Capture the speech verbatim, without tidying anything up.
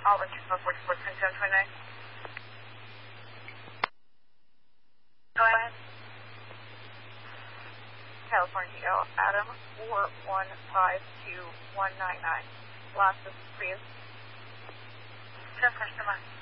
Auburn two four four four seven two nine. Go ahead. California Adam four one five two one nine nine. Last is Prius. ten customer.